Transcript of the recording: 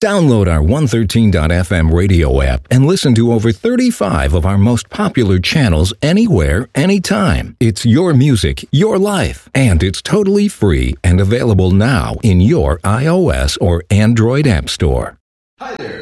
Download our 113.fm radio app and listen to over 35 of our most popular channels anywhere, anytime. It's your music, your life, and it's totally free and available now in your iOS or Android app store. Hi there,